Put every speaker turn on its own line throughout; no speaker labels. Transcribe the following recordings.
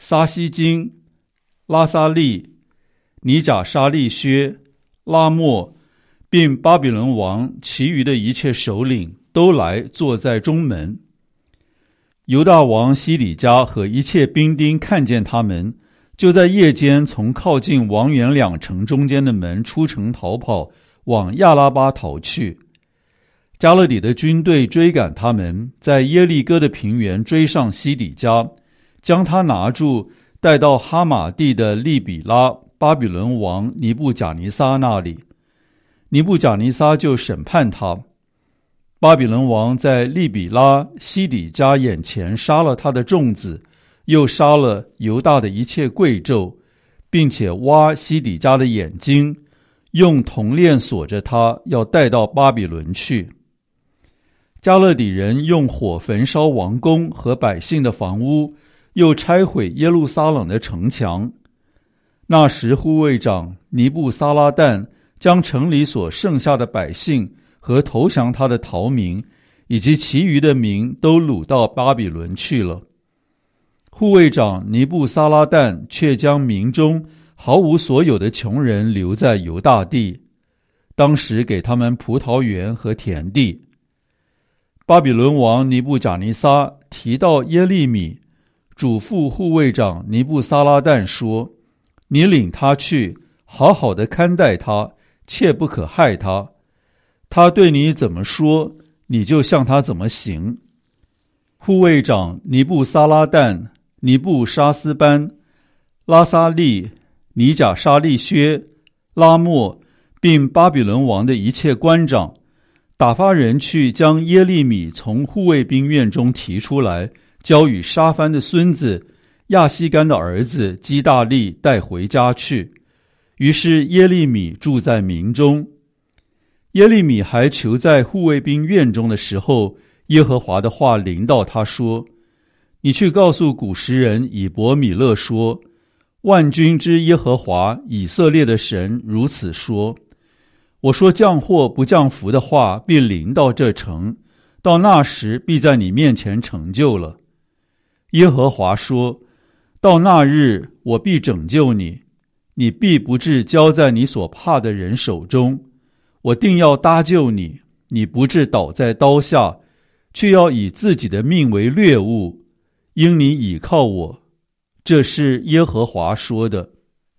撒西金、拉撒利、尼甲沙利薛、拉末，并巴比伦王其余的一切首领都来坐在中门。犹大王西底家和一切兵丁看见他们，就在夜间从靠近王园两城中间的门出城逃跑，往亚拉巴逃去。加勒底的军队追赶他们，在耶利哥的平原追上西底家，将他拿住，带到哈马地的利比拉巴比伦王尼布甲尼撒那里。尼布甲尼撒就审判他。巴比伦王在利比拉西底家眼前杀了他的众子，又杀了犹大的一切贵胄，并且挖西底家的眼睛，用铜链锁着他，要带到巴比伦去。加勒底人用火焚烧王宫和百姓的房屋，又拆毁耶路撒冷的城墙。那时护卫长尼布撒拉旦将城里所剩下的百姓和投降他的逃民，以及其余的民都掳到巴比伦去了。护卫长尼布撒拉旦却将民中毫无所有的穷人留在犹大地，当时给他们葡萄园和田地。巴比伦王尼布甲尼撒提到耶利米，嘱咐护卫长尼布撒拉旦说：你领他去，好好的看待他，切不可害他。他对你怎么说，你就向他怎么行。护卫长尼布撒拉旦、尼布沙斯班、拉撒利、尼甲沙利薛、拉末，并巴比伦王的一切官长，打发人去将耶利米从护卫兵院中提出来，交与沙番的孙子亚西干的儿子基大利带回家去。于是耶利米住在民中。耶利米还囚在护卫兵院中的时候，耶和华的话临到他说：你去告诉古时人以伯米勒说，万军之耶和华以色列的神如此说，我说降祸不降福的话必临到这城，到那时必在你面前成就了。耶和华说，到那日我必拯救你，你必不致交在你所怕的人手中，我定要搭救你，你不致倒在刀下，却要以自己的命为掠物，因你倚靠我。这是耶和华说的。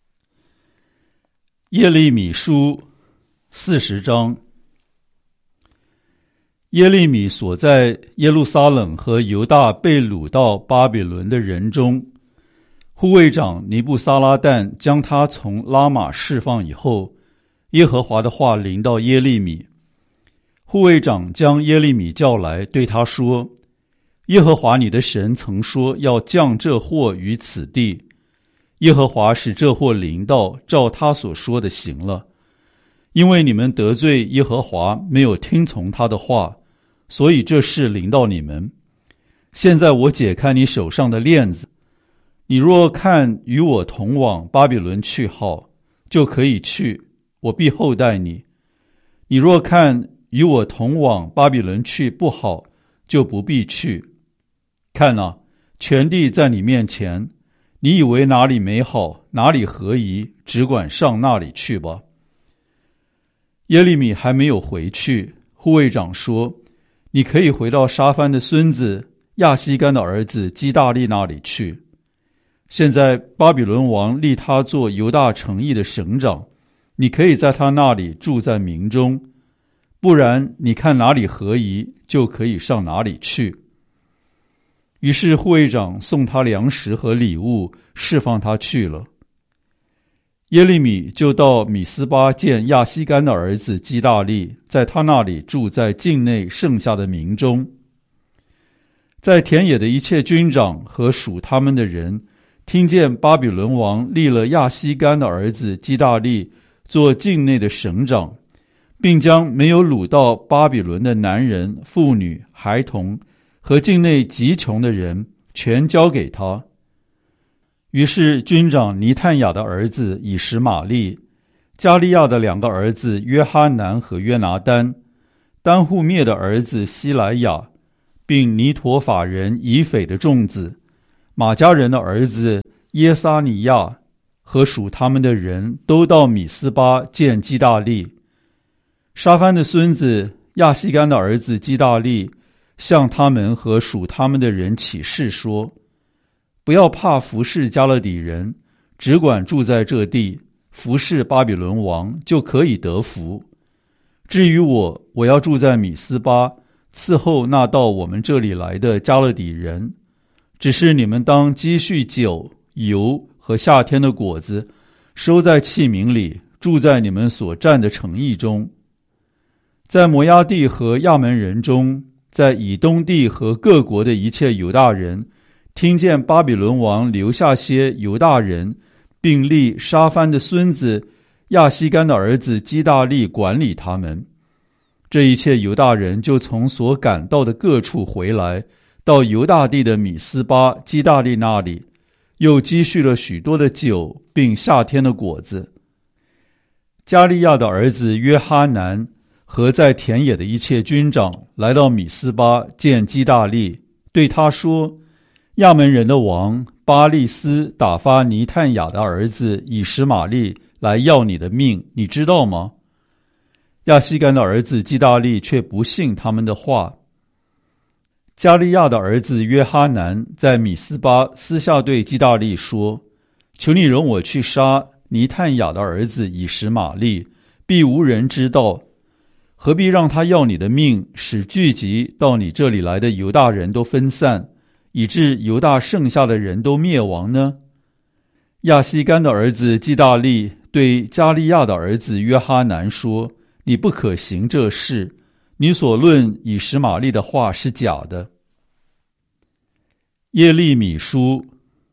耶利米书40章。耶利米所在耶路撒冷和犹大被掳到巴比伦的人中，护卫长尼布撒拉旦将他从拉玛释放以后，耶和华的话临到耶利米。护卫长将耶利米叫来，对他说：耶和华你的神曾说要降这祸于此地，耶和华使这祸临到，照他所说的行了。因为你们得罪耶和华，没有听从他的话，所以这事临到你们。现在我解开你手上的链子，你若看与我同往巴比伦去好，就可以去，我必厚待你。你若看与我同往巴比伦去不好，就不必去。看啊，全地在你面前，你以为哪里美好，哪里合宜，只管上那里去吧。耶利米还没有回去，护卫长说：你可以回到沙番的孙子亚西干的儿子基大利那里去。现在巴比伦王立他做犹大城邑的省长，你可以在他那里住在民中，不然你看哪里合宜，就可以上哪里去。于是护卫长送他粮食和礼物，释放他去了。耶利米就到米斯巴见亚西干的儿子基大利，在他那里住在境内剩下的民中。在田野的一切军长和属他们的人，听见巴比伦王立了亚西干的儿子基大利做境内的省长，并将没有掳到巴比伦的男人、妇女、孩童和境内极穷的人全交给他。于是军长尼探雅的儿子以实玛利、加利亚的两个儿子约哈南和约拿单、丹户灭的儿子希莱亚，并尼陀法人以斐的众子、马加人的儿子耶撒尼亚和属他们的人都到米斯巴见基大利。沙番的孙子亚西干的儿子基大利向他们和属他们的人起誓说：不要怕服侍加勒底人，只管住在这地，服侍巴比伦王，就可以得福。至于我要住在米斯巴，伺候那到我们这里来的加勒底人。只是你们当积蓄酒、油和夏天的果子，收在器皿里，住在你们所占的城邑中。在摩押地和亚门人中，在以东地和各国的一切犹大人，听见巴比伦王留下些犹大人，并立沙番的孙子亚西干的儿子基大利管理他们。这一切犹大人就从所赶到的各处回来，到犹大地的米斯巴基大利那里，又积蓄了许多的酒，并夏天的果子。加利亚的儿子约哈南和在田野的一切军长来到米斯巴见基大利，对他说：亚门人的王巴利斯打发尼探雅的儿子以实玛利来要你的命，你知道吗？亚西干的儿子基大利却不信他们的话。加利亚的儿子约哈南在米斯巴私下对基大利说：求你容我去杀尼探雅的儿子以实玛利，必无人知道。何必让他要你的命，使聚集到你这里来的犹大人都分散，以致犹大剩下的人都灭亡呢？亚西干的儿子基大利对加利亚的儿子约哈南说：你不可行这事，你所论以实玛利的话是假的。耶利米书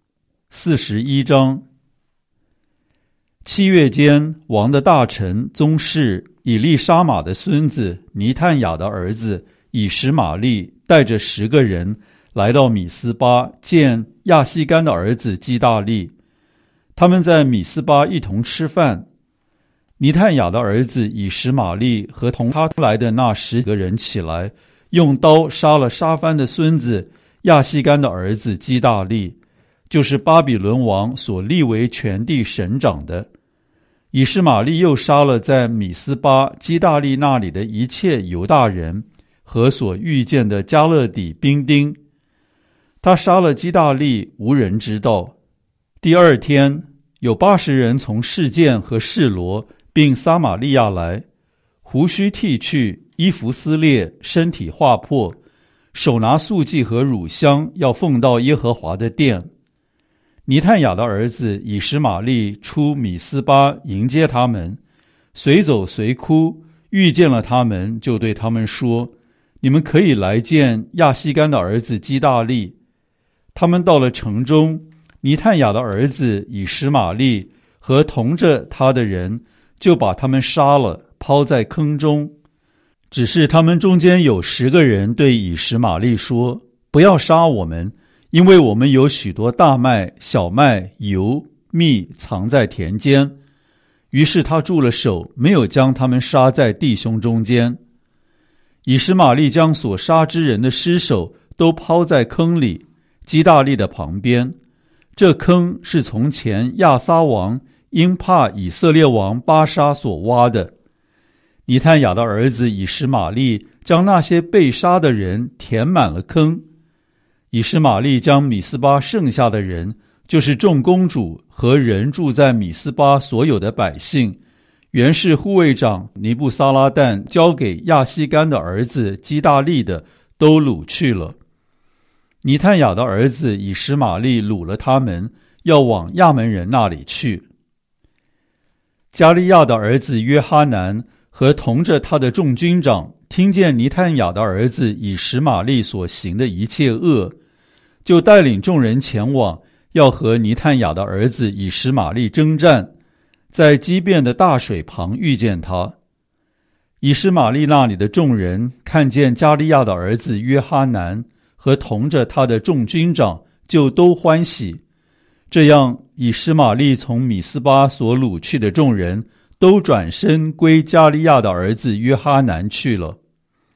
41章。7月间，王的大臣宗室以利沙玛的孙子尼探雅的儿子以实玛利带着10个人来到米斯巴见亚西干的儿子基大利。他们在米斯巴一同吃饭。尼探雅的儿子以实玛利和同他来的那10个人起来，用刀杀了沙番的孙子亚西干的儿子基大利，就是巴比伦王所立为全地省长的。以实玛利又杀了在米斯巴基大利那里的一切犹大人和所遇见的加勒底兵丁。他杀了基大利，无人知道。第二天，有80人从示剑和示罗并撒玛利亚来，胡须剃去，衣服撕裂，身体划破，手拿素祭和乳香，要奉到耶和华的殿。尼探雅的儿子以实玛利出米斯巴迎接他们，随走随哭，遇见了他们，就对他们说：你们可以来见亚西干的儿子基大利。他们到了城中，尼探雅的儿子以实玛利和同着他的人就把他们杀了，抛在坑中。只是他们中间有10个人对以实玛利说：不要杀我们，因为我们有许多大麦、小麦、油、蜜藏在田间。于是他住了手，没有将他们杀在弟兄中间。以实玛利将所杀之人的尸首都抛在坑里，基大利的旁边。这坑是从前亚撒王因怕以色列王巴沙所挖的。尼探雅的儿子以实玛利将那些被杀的人填满了坑。以实玛利将米斯巴剩下的人，就是众公主和人住在米斯巴所有的百姓，原是护卫长尼布撒拉旦交给亚西干的儿子基大利的，都掳去了。尼探雅的儿子以实玛利掳了他们，要往亚门人那里去。加利亚的儿子约哈南和同着他的众军长听见尼探雅的儿子以实玛利所行的一切恶，就带领众人前往，要和尼探雅的儿子以实玛利征战，在基遍的大水旁遇见他。以实玛利那里的众人看见加利亚的儿子约哈南和同着他的众军长，就都欢喜。这样，以实玛利从米斯巴所掳去的众人都转身归加利亚的儿子约哈南去了。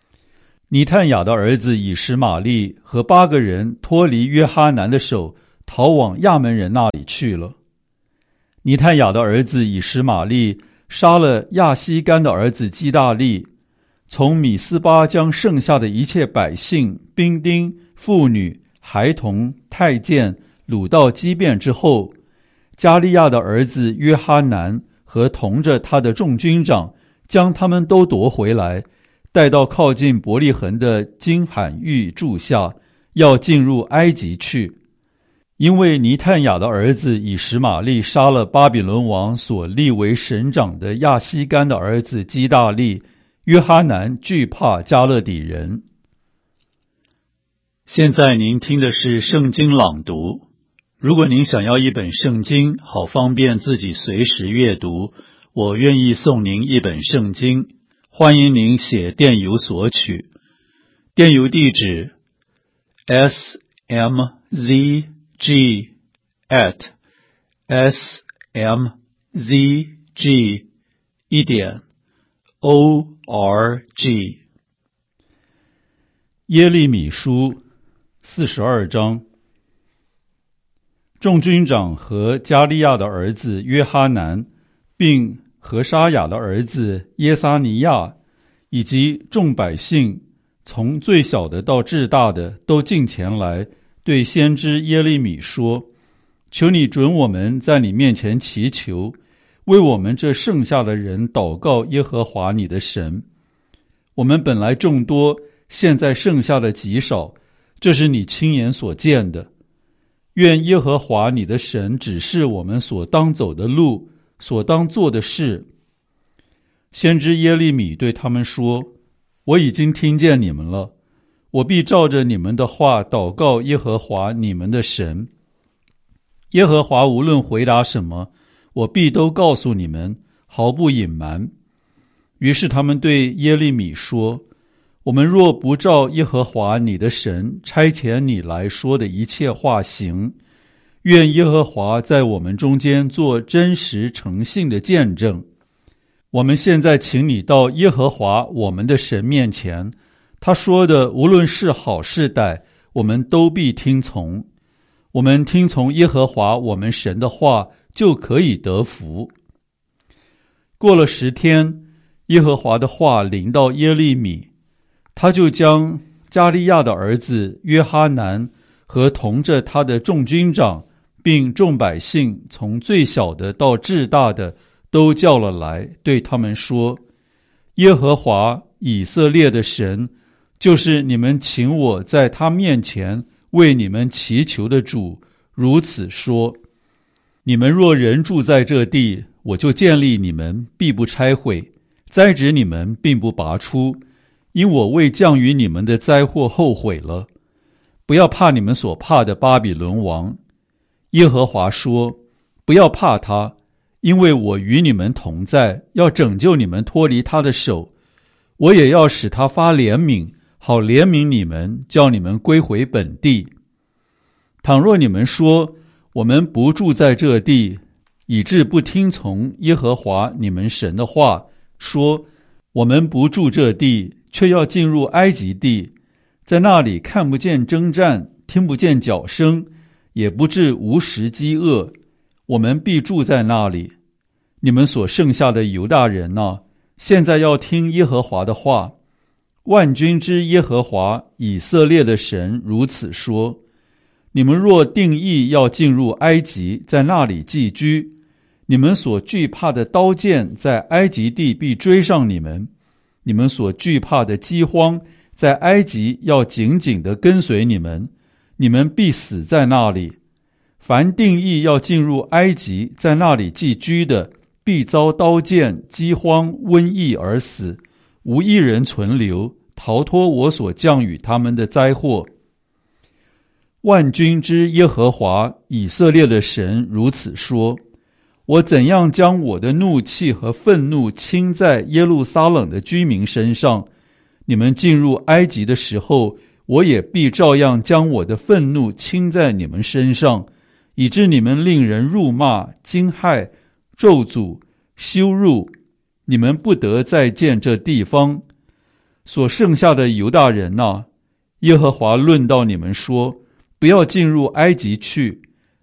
尼探雅的儿子以实玛利和8个人脱离约哈南的手， 逃往亚门人那里去了。尼探雅的儿子以实玛利杀了亚西干的儿子基大利，从米斯巴将剩下的一切百姓、兵丁、妇女、孩童、太监掳到基遍之后，加利亚的儿子约哈南和同着他的众军长将他们都夺回来，带到靠近伯利恒的金罕玉柱下，要进入埃及去。因为尼探雅的儿子以实玛利杀了巴比伦王所立为省长的亚西干的儿子基大利，约哈南惧怕加勒底人。现在您听的是圣经朗读。如果您想要一本圣经，好方便自己随时阅读，我愿意送您一本圣经，欢迎您写电邮索取。电邮地址 smzg@smzg.org。 耶利米书42章。众军长和加利亚的儿子约哈南，并何沙雅的儿子耶撒尼亚，以及众百姓，从最小的到至大的，都进前来，对先知耶利米说：求你准我们在你面前祈求，为我们这剩下的人祷告耶和华你的神。我们本来众多，现在剩下的极少，这是你亲眼所见的。愿耶和华你的神指示我们所当走的路，所当做的事。先知耶利米对他们说：我已经听见你们了，我必照着你们的话祷告耶和华你们的神。耶和华无论回答什么，我必都告诉你们，毫不隐瞒。于是他们对耶利米说：我们若不照耶和华你的神差遣你来说的一切话行，愿耶和华在我们中间做真实诚信的见证。我们现在请你到耶和华我们的神面前，他说的无论是好是歹，我们都必听从。我们听从耶和华我们神的话，就可以得福。过了10天，耶和华的话临到耶利米，他就将加利亚的儿子约哈南和同着他的众军长，并众百姓，从最小的到至大的，都叫了来，对他们说：耶和华以色列的神，就是你们请我在他面前为你们祈求的主，如此说：你们若人住在这地，我就建立你们，必不拆毁；栽植你们，并不拔出，因我为降于你们的灾祸后悔了。不要怕你们所怕的巴比伦王。耶和华说：不要怕他，因为我与你们同在，要拯救你们脱离他的手。我也要使他发怜悯，好怜悯你们，叫你们归回本地。倘若你们说，我们不住在这地，以致不听从耶和华你们神的话，说我们不住这地，却要进入埃及地，在那里看不见征战，听不见脚声，也不致无食饥饿，我们必住在那里。你们所剩下的犹大人啊，现在要听耶和华的话。万军之耶和华以色列的神如此说：你们若定义要进入埃及，在那里寄居，你们所惧怕的刀剑在埃及地必追上你们，你们所惧怕的饥荒在埃及要紧紧地跟随你们，你们必死在那里。凡定义要进入埃及，在那里寄居的，必遭刀剑、饥荒、瘟疫而死，无一人存留，逃脱我所降与他们的灾祸。万军之耶和华以色列的神如此说：我怎样将我的怒气和愤怒倾在耶路撒冷的居民身上，你们进入埃及的时候，我也必照样将我的愤怒倾在你们身上，以致你们令人辱骂、惊骇、咒诅、羞辱，你们不得再见这地方。所剩下的犹大人啊，耶和华论到你们说：不要进入埃及去，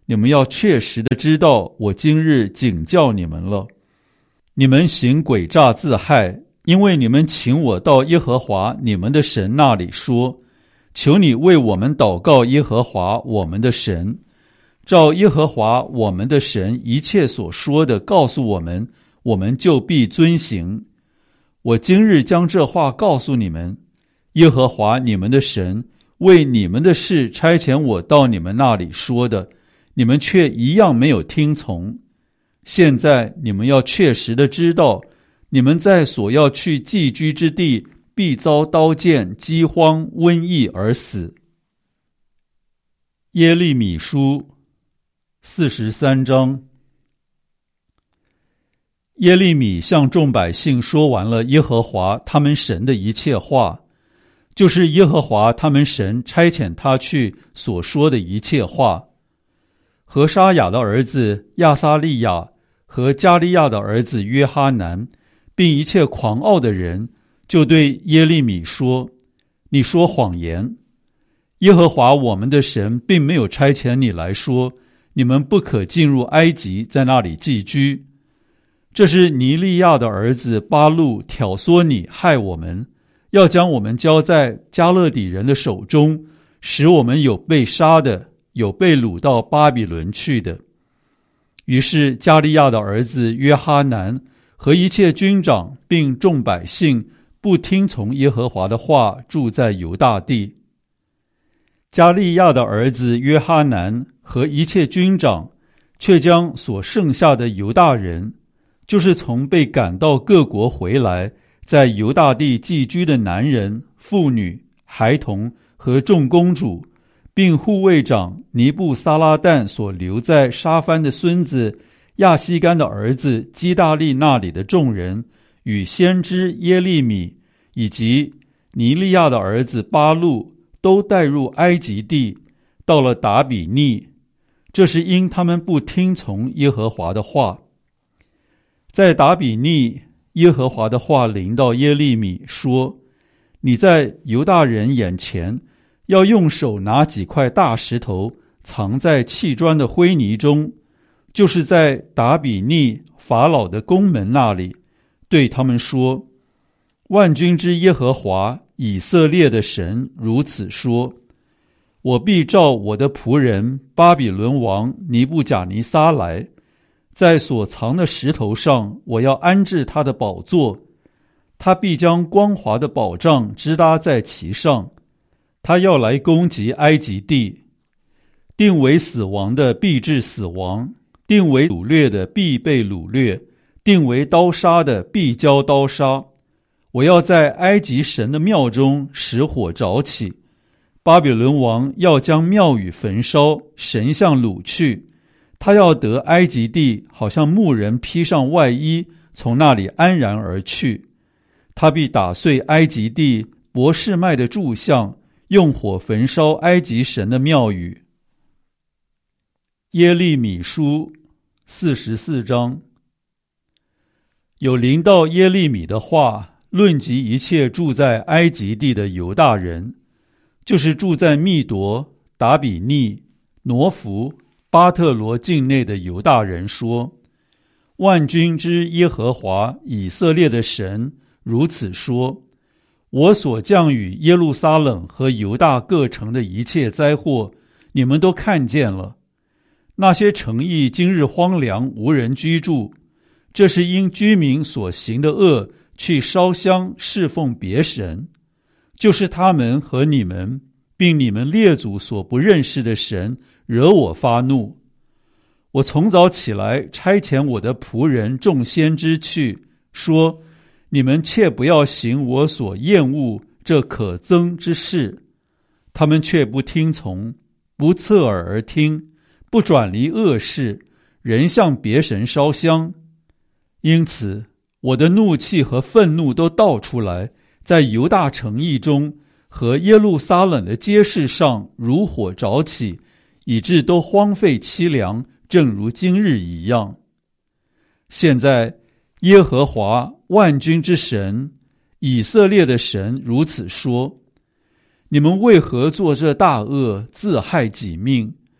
你们要确实的知道，我今日警教你们了。你们行诡诈自害，因为你们请我到耶和华你们的神那里说，求你为我们祷告耶和华我们的神，照耶和华我们的神一切所说的告诉我们，我们就必遵行。我今日将这话告诉你们，耶和华你们的神为你们的事差遣我到你们那里说的，你们却一样没有听从。现在你们要确实的知道，你们在所要去寄居之地必遭刀剑、饥荒、瘟疫而死。耶利米书43章。耶利米向众百姓说完了耶和华他们神的一切话，就是耶和华他们神差遣他去所说的一切话。何沙雅的儿子亚撒利雅和加利亚的儿子约哈南，并一切狂傲的人，就对耶利米说，你说谎言，耶和华我们的神并没有差遣你来说，你们不可进入埃及，在那里寄居。这是尼利亚的儿子巴路挑唆你害我们，要将我们交在加勒底人的手中，使我们有被杀的，有被掳到巴比伦去的。于是加利亚的儿子约哈南和一切军长并众百姓不听从耶和华的话，住在犹大地。加利亚的儿子约哈南和一切军长却将所剩下的犹大人，就是从被赶到各国回来，在犹大地寄居的男人、妇女、孩童和众公主，并护卫长尼布撒拉旦所留在沙番的孙子亚西干的儿子基大利那里的众人，与先知耶利米以及尼利亚的儿子巴路，都带入埃及地，到了达比尼。这是因他们不听从耶和华的话。在达比尼，耶和华的话临到耶利米说，你在犹大人眼前要用手拿几块大石头，藏在砌砖的灰泥中，就是在达比尼法老的宫门那里，对他们说，万军之耶和华以色列的神如此说，我必召我的仆人巴比伦王尼布甲尼撒来，在所藏的石头上我要安置他的宝座，他必将光华的宝杖支搭在其上，他要来攻击埃及地，定为死亡的必致死亡，定为掳掠的必被掳掠，定为刀杀的必交刀杀。我要在埃及神的庙中使火着起，巴比伦王要将庙宇焚烧，神像掳去，他要得埃及地，好像牧人披上外衣，从那里安然而去。他必打碎埃及地伯示麦的柱像，用火焚烧埃及神的庙宇。耶利米书44章。有临到耶利米的话，论及一切住在埃及地的犹大人，就是住在密夺、达比尼、挪弗、巴特罗境内的犹大人说，万军之耶和华以色列的神如此说，我所降与耶路撒冷和犹大各城的一切灾祸，你们都看见了。那些城邑今日荒凉，无人居住，这是因居民所行的恶，去烧香侍奉别神，就是他们和你们并你们列祖所不认识的神，惹我发怒。我从早起来，差遣我的仆人众先知去，说，你们切不要行我所厌恶这可憎之事。他们却不听从，不侧耳而听，不转离恶事，仍向别神烧香。因此我的怒气和愤怒都倒出来，在犹大城邑中和耶路撒冷的街市上如火着起，以致都荒废凄凉，正如今日一样。现在耶和华万军之神以色列的神如此说，你们为何做这大恶，自害己命，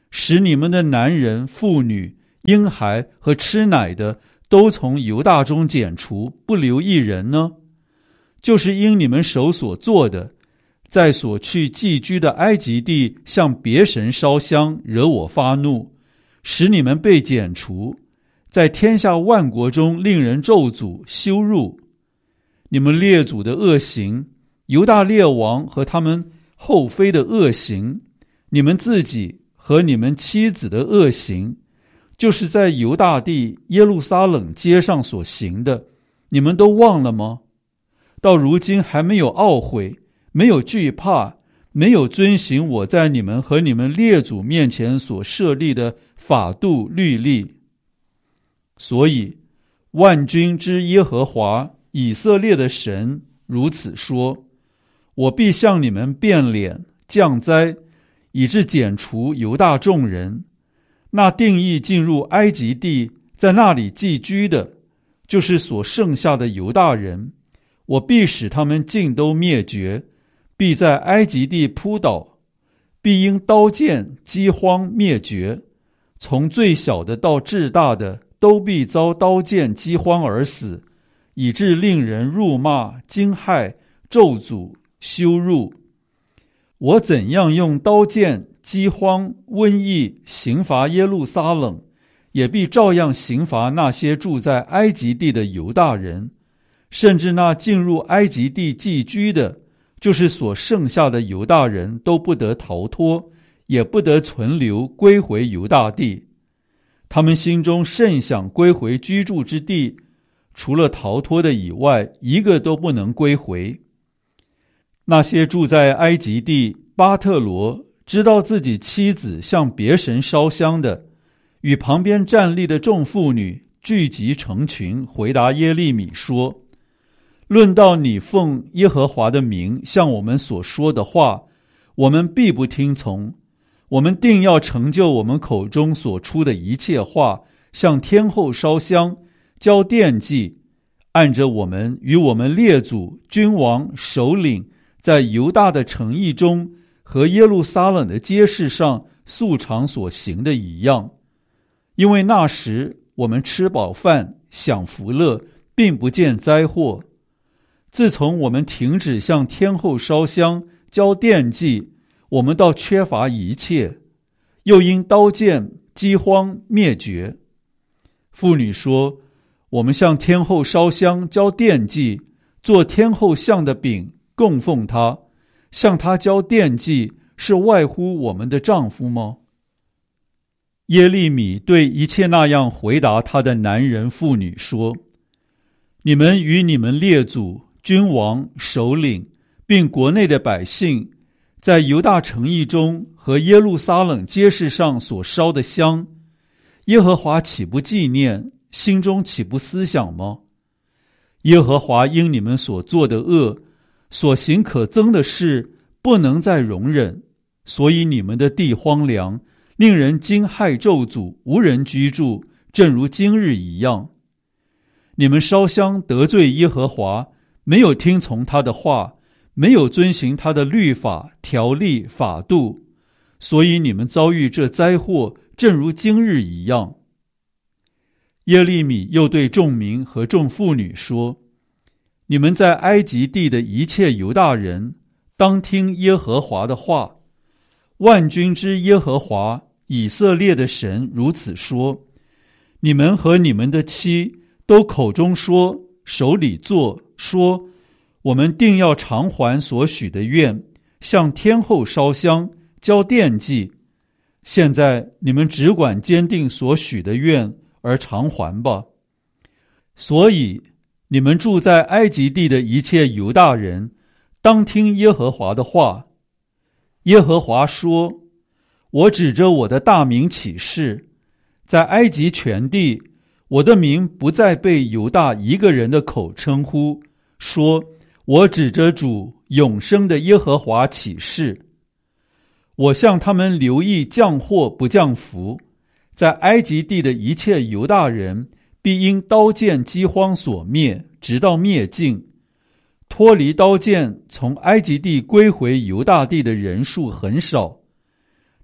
使你们的男人、妇女、婴孩和吃奶的都从犹大中剪除，不留一人呢？就是因你们手所做的，在所去寄居的埃及地向别神烧香，惹我发怒，使你们被剪除，在天下万国中令人咒诅羞辱。你们列祖的恶行，犹大列王和他们后妃的恶行，你们自己和你们妻子的恶行，就是在犹大地耶路撒冷街上所行的，你们都忘了吗？到如今还没有懊悔，没有惧怕，没有遵行我在你们和你们列祖面前所设立的法度律例。所以万军之耶和华以色列的神如此说：我必向你们变脸降灾，以致剪除犹大众人。那定义进入埃及地，在那里寄居的，就是所剩下的犹大人，我必使他们尽都灭绝，必在埃及地扑倒，必因刀剑饥荒灭绝，从最小的到至大的都必遭刀剑饥荒而死，以致令人辱骂、惊骇、咒诅、羞辱。我怎样用刀剑、饥荒、瘟疫刑罚耶路撒冷，也必照样刑罚那些住在埃及地的犹大人，甚至那进入埃及地寄居的，就是所剩下的犹大人，都不得逃脱，也不得存留归回犹大地。他们心中甚想归回居住之地，除了逃脱的以外，一个都不能归回。那些住在埃及地巴特罗，知道自己妻子向别神烧香的，与旁边站立的众妇女聚集成群，回答耶利米说：论到你奉耶和华的名向我们所说的话，我们必不听从。我们定要成就我们口中所出的一切话，向天后烧香，交奠祭，按着我们与我们列祖、君王、首领在犹大的城邑中和耶路撒冷的街市上素常所行的一样。因为那时我们吃饱饭，享福乐，并不见灾祸。自从我们停止向天后烧香，交奠祭，我们倒缺乏一切，又因刀剑、饥荒灭绝。妇女说：我们向天后烧香，交奠祭，做天后像的饼，供奉她，向她交奠祭，是外乎我们的丈夫吗？耶利米对一切那样回答他的男人妇女说：你们与你们列祖、君王、首领，并国内的百姓，在犹大城邑中和耶路撒冷街市上所烧的香，耶和华岂不纪念，心中岂不思想吗？耶和华因你们所做的恶，所行可憎的事，不能再容忍，所以你们的地荒凉，令人惊骇咒诅，无人居住，正如今日一样。你们烧香得罪耶和华，没有听从他的话，没有遵行他的律法、条例、法度，所以你们遭遇这灾祸，正如今日一样。耶利米又对众民和众妇女说：你们在埃及地的一切犹大人，当听耶和华的话。万军之耶和华以色列的神如此说：你们和你们的妻都口中说，手里做，说我们定要偿还所许的愿，向天后烧香，交奠祭。现在你们只管坚定所许的愿而偿还吧。所以你们住在埃及地的一切犹大人，当听耶和华的话。耶和华说：我指着我的大名起誓，在埃及全地，我的名不再被犹大一个人的口称呼，说我指着主永生的耶和华起誓。我向他们留意降祸不降福，在埃及地的一切犹大人必因刀剑饥荒所灭，直到灭尽。脱离刀剑从埃及地归回犹大地的人数很少。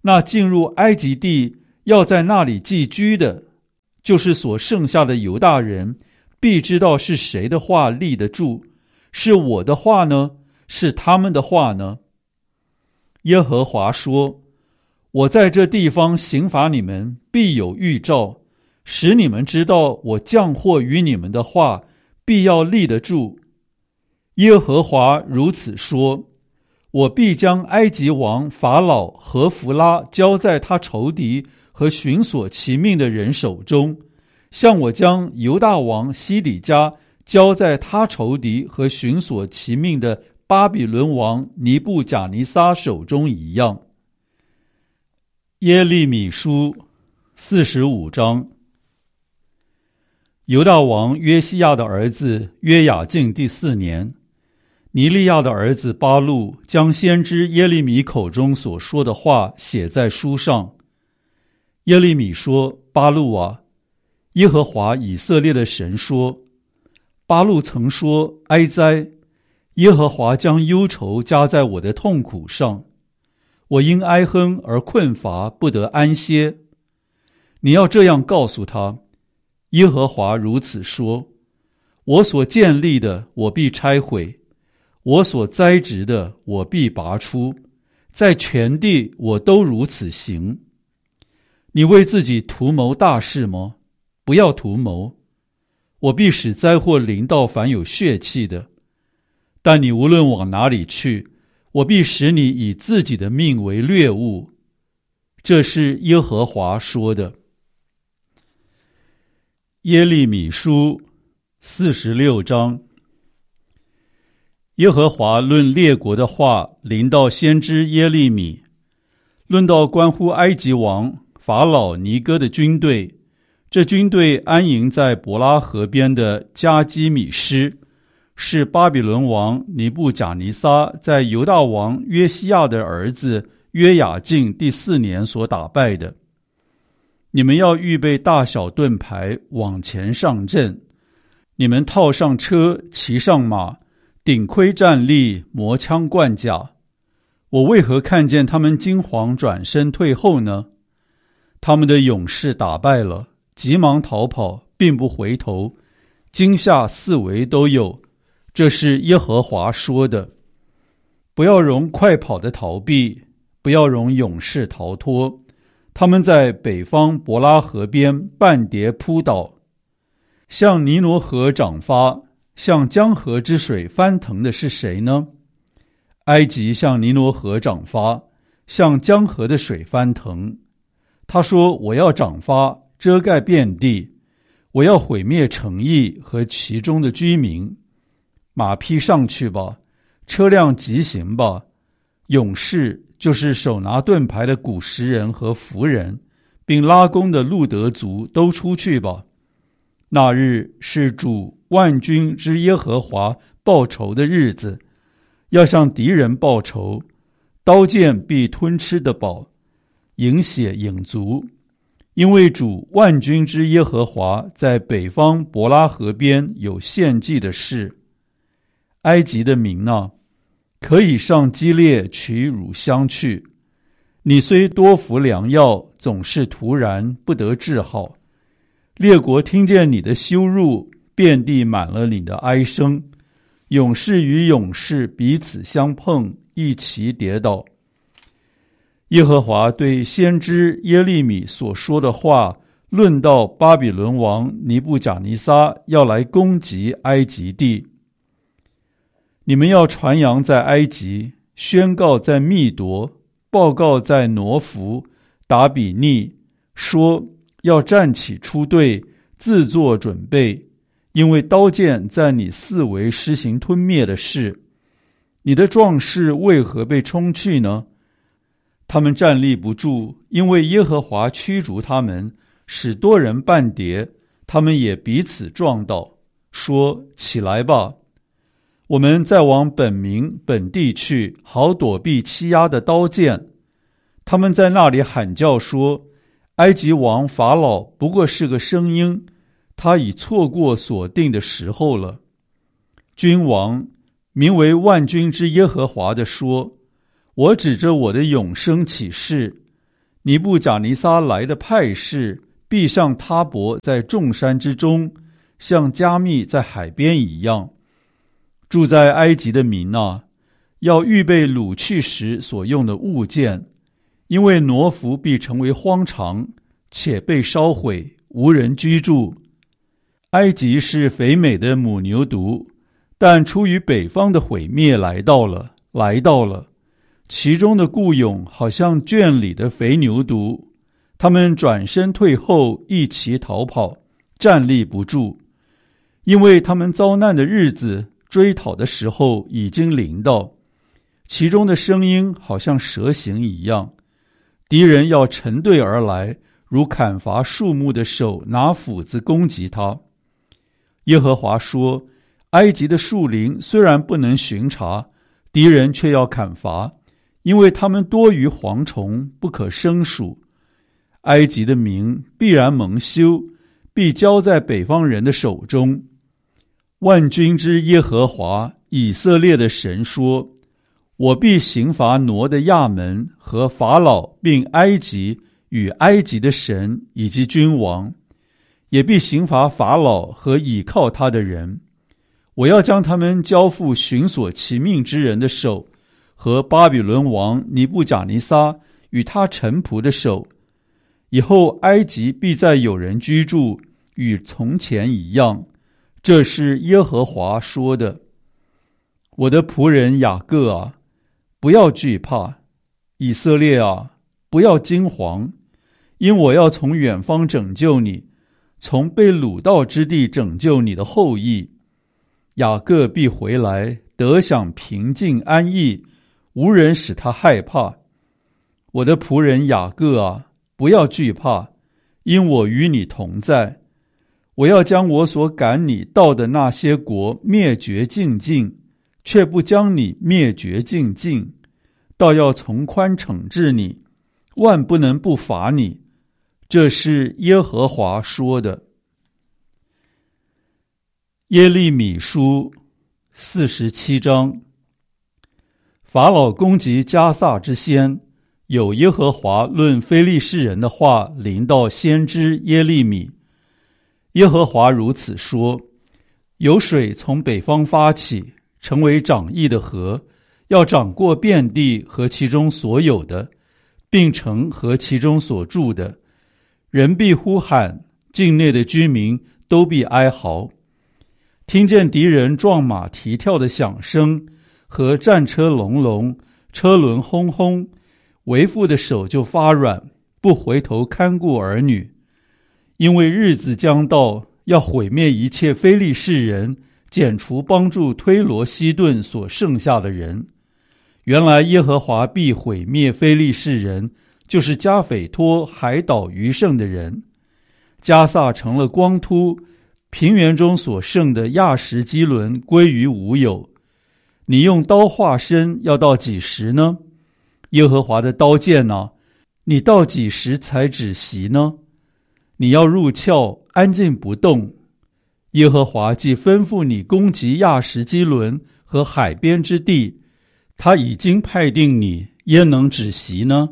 那进入埃及地要在那里寄居的，就是所剩下的犹大人，必知道是谁的话立得住，是我的话呢，是他们的话呢？耶和华说，我在这地方刑罚你们，必有预兆，使你们知道我降祸于你们的话必要立得住。耶和华如此说，我必将埃及王法老和弗拉交在他仇敌和寻索其命的人手中，像我将犹大王西底家交在他仇敌和寻索其命的巴比伦王尼布甲尼撒手中一样。耶利米书45章。犹大王约西亚的儿子约雅敬第4年，尼利亚的儿子巴录将先知耶利米口中所说的话写在书上。耶利米说，巴录啊，耶和华以色列的神说，巴录曾说，哀哉，耶和华将忧愁加在我的痛苦上，我因哀哼而困乏，不得安歇。你要这样告诉他，耶和华如此说，我所建立的我必拆毁，我所栽植的我必拔出，在全地我都如此行。你为自己图谋大事吗？不要图谋，我必使灾祸临到凡有血气的。但你无论往哪里去，我必使你以自己的命为掠物。这是耶和华说的。耶利米书46章。耶和华论列国的话临到先知耶利米，论到关乎埃及王法老尼哥的军队，这军队安营在伯拉河边的加基米施，是巴比伦王尼布甲尼撒在犹大王约西亚的儿子约雅敬第4年所打败的。你们要预备大小盾牌，往前上阵。你们套上车，骑上马，顶盔站立，磨枪贯甲。我为何看见他们惊惶转身退后呢？他们的勇士打败了，急忙逃跑，并不回头，惊吓四围都有。这是耶和华说的。不要容快跑的逃避，不要容勇士逃脱。他们在北方伯拉河边半跌扑倒，向尼罗河涨发，向江河之水翻腾的是谁呢？埃及向尼罗河涨发，向江河的水翻腾。他说，我要涨发，遮盖遍地，我要毁灭城邑和其中的居民。马匹上去吧，车辆疾行吧，勇士就是手拿盾牌的古时人和弗人，并拉弓的路德族都出去吧。那日是主万军之耶和华报仇的日子，要向敌人报仇，刀剑必吞吃的饱，饮血饮足。因为主万军之耶和华在北方伯拉河边有献祭的事。埃及的民啊，可以上基列取乳香去。你虽多服良药，总是突然不得治好。列国听见你的羞辱，遍地满了你的哀声。勇士与勇士彼此相碰，一齐跌倒。耶和华对先知耶利米所说的话，论到巴比伦王尼布甲尼撒要来攻击埃及地。你们要传扬在埃及，宣告在密夺，报告在挪弗、达比尼，说要站起出队，自作准备，因为刀剑在你四围施行吞灭的事。你的壮士为何被冲去呢？他们站立不住，因为耶和华驱逐他们，使多人半跌，他们也彼此撞倒，说：起来吧，我们再往本民本地去，好躲避欺压的刀剑。他们在那里喊叫说：埃及王法老不过是个声音，他已错过所定的时候了。君王名为万军之耶和华的说：我指着我的永生起誓， 尼布甲尼撒来的派士必像他伯在众山之中，像加密在海边一样。住在埃及的民啊，要预备掳去时所用的物件，因为挪弗必成为荒场，且被烧毁，无人居住。埃及是肥美的母牛犊，但出于北方的毁灭来到了，其中的雇佣好像圈里的肥牛犊，他们转身退后，一齐逃跑，站立不住，因为他们遭难的日子，追讨的时候已经临到。其中的声音好像蛇形一样，敌人要成队而来，如砍伐树木的手拿斧子攻击他。耶和华说，埃及的树林虽然不能巡查，敌人却要砍伐，因为他们多于蝗虫，不可胜数。埃及的民必然蒙羞，必交在北方人的手中。万军之耶和华以色列的神说，我必刑罚挪的亚门和法老，并埃及与埃及的神以及君王，也必刑罚法老和倚靠他的人。我要将他们交付寻索其命之人的手，和巴比伦王尼布甲尼撒与他臣仆的手。以后埃及必再有人居住，与从前一样。这是耶和华说的。我的仆人雅各啊，不要惧怕；以色列啊，不要惊惶，因我要从远方拯救你，从被掳到之地拯救你的后裔。雅各必回来，得享平静安逸，无人使他害怕。我的仆人雅各啊，不要惧怕，因我与你同在。我要将我所赶你到的那些国灭绝尽尽，却不将你灭绝尽尽，倒要从宽惩治你，万不能不罚你。这是耶和华说的。耶利米书47章。法老攻击迦萨之先，有耶和华论非利士人的话临到先知耶利米。耶和华如此说，有水从北方发起，成为涨溢的河，要涨过遍地和其中所有的，并城和其中所住的。人必呼喊，境内的居民都必哀嚎。听见敌人撞马蹄跳的响声，和战车隆隆，车轮轰轰，为父的手就发软，不回头看顾儿女。因为日子将到，要毁灭一切非利士人，剪除帮助推罗西顿所剩下的人。原来耶和华必毁灭非利士人，就是加斐托海岛余剩的人。迦萨成了光秃，平原中所剩的亚什基伦归于无有。你用刀划身，要到几时呢？耶和华的刀剑啊，你到几时才止息呢？你要入鞘，安静不动。耶和华既吩咐你攻击亚什基伦和海边之地，他已经派定你，焉能止息呢？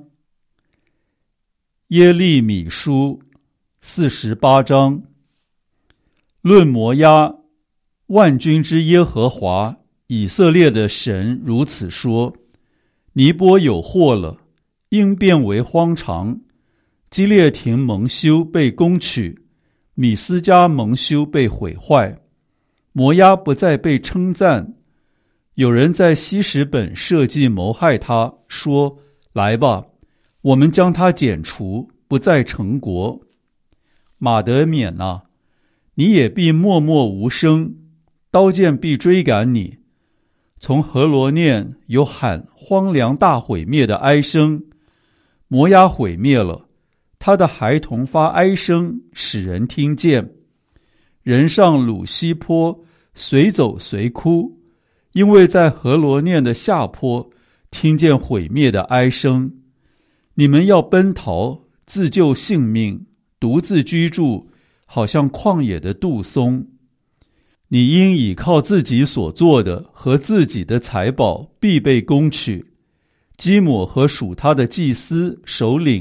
耶利米书48章。论摩押，万军之耶和华以色列的神如此说，尼波有祸了，应变为荒场。基列亭蒙羞被攻取，米斯加蒙羞被毁坏，摩押不再被称赞。有人在希实本设计谋害他，说，来吧，我们将他剪除，不再成国。马德缅啊，你也必默默无声，刀剑必追赶你。从何罗念有喊荒凉大毁灭的哀声，摩押毁灭了，他的孩童发哀声，使人听见。人上鲁西坡，随走随哭，因为在何罗念的下坡听见毁灭的哀声。你们要奔逃，自救性命，独自居住，好像旷野的杜松。你应倚靠自己所做的和自己的财宝，必被攻取。基抹和属他的祭司首领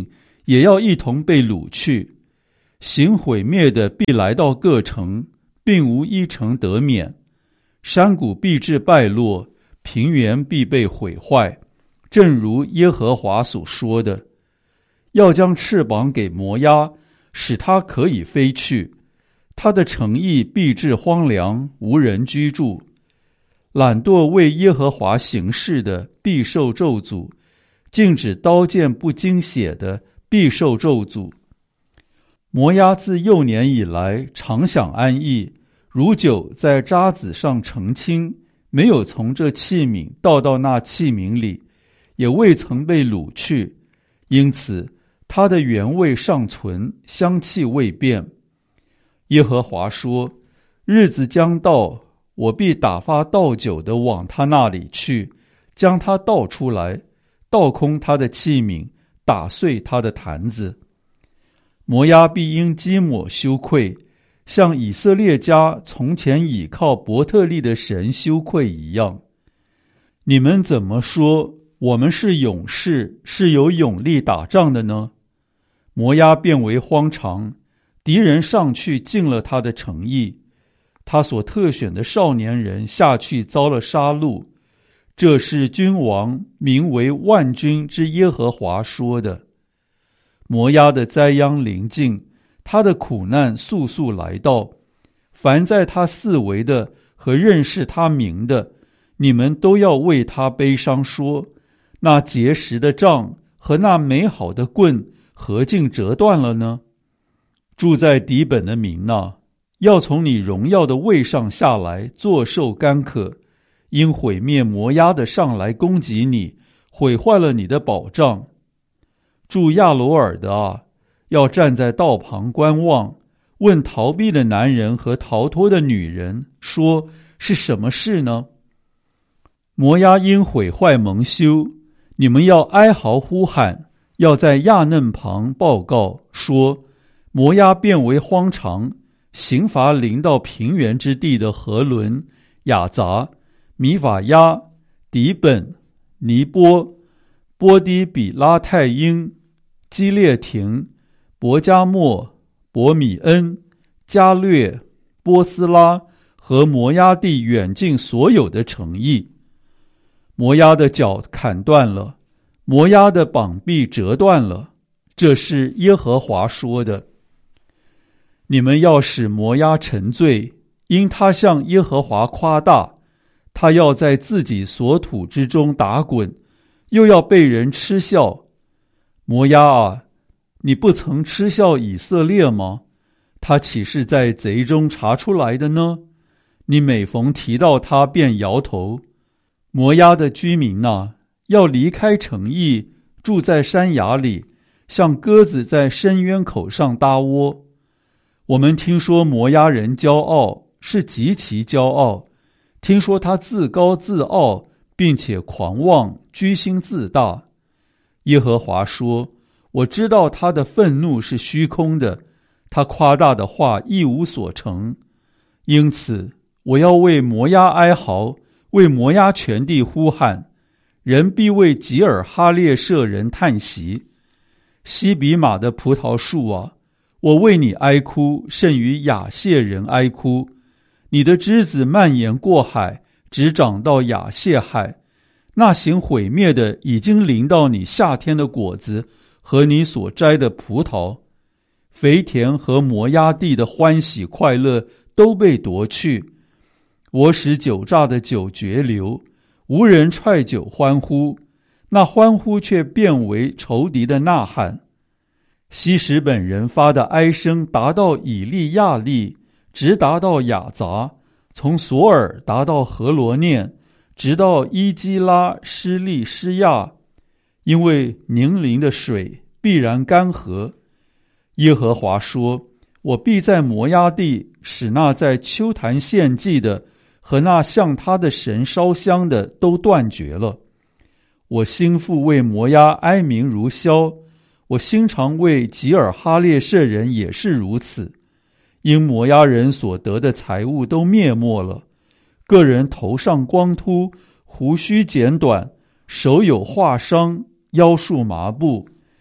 也要一同被掳去。行毁灭的必来到各城，并无一城得免。山谷必致败落，平原必被毁坏，正如耶和华所说的。要将翅膀给摩押，使它可以飞去。他的城邑必致荒凉，无人居住。懒惰为耶和华行事的必受咒诅，禁止刀剑不经血的必受咒诅。摩押自幼年以来常享安逸，如酒在渣滓上澄清，没有从这器皿倒到那器皿里，也未曾被掳去，因此它的原味尚存，香气未变。耶和华说，日子将到，我必打发倒酒的往他那里去，将他倒出来，倒空他的器皿，打碎他的坛子。摩押必因基抹羞愧，像以色列家从前倚靠伯特利的神羞愧一样。你们怎么说我们是勇士，是有勇力打仗的呢？摩押变为荒场，敌人上去进了他的城邑，他所特选的少年人下去遭了杀戮。这是君王名为万军之耶和华说的。摩押的灾殃临近，他的苦难速速来到。凡在他四围的和认识他名的，你们都要为他悲伤说，那结实的杖和那美好的棍何竟折断了呢？住在底本的民哪，要从你荣耀的位上下来，坐受干渴，因毁灭摩押的上来攻击你，毁坏了你的保障。住亚罗尔的啊，要站在道旁观望，问逃避的男人和逃脱的女人，说是什么事呢？摩押因毁坏蒙羞，你们要哀嚎呼喊，要在亚嫩旁报告说，摩押变为荒场，刑罚临到平原之地的何伦、雅杂、米法亚、底本、尼波、波低比拉太因、基列亭、伯加莫、伯米恩、加略、波斯拉和摩押地远近所有的城邑。摩押的脚砍断了，摩押的膀臂折断了，这是耶和华说的。你们要使摩押沉醉，因他向耶和华夸大，他要在自己所土之中打滚，又要被人嗤笑。摩押啊，你不曾嗤笑以色列吗？他岂是在贼中查出来的呢？你每逢提到他便摇头。摩押的居民哪，要离开城邑，住在山崖里，像鸽子在深渊口上搭窝。我们听说摩押人骄傲，是极其骄傲，听说他自高自傲，并且狂妄，居心自大。耶和华说，我知道他的愤怒是虚空的，他夸大的话一无所成。因此我要为摩押哀嚎，为摩押全地呼喊，人必为吉尔哈列舍人叹息。西比玛的葡萄树啊，我为你哀哭，甚于亚谢人哀哭。你的枝子蔓延过海，直长到亚谢海。那行毁灭的已经临到你夏天的果子和你所摘的葡萄。肥田和摩押地的欢喜快乐都被夺去。我使酒榨的酒绝流，无人踹酒欢呼，那欢呼却变为仇敌的呐喊。希实本人发的哀声达到以利亚利，直达到雅杂，从索尔达到何罗念，直到伊基拉施利施亚，因为宁陵的水必然干涸。耶和华说，我必在摩押地使那在丘坛献祭的和那向他的神烧香的都断绝了。我心腹为摩押哀鸣如箫，我心肠为吉尔哈列舍人也是如此。因摩押人所得的财物都灭没了，个人头上光秃，胡须剪短，手有划伤，腰束麻布。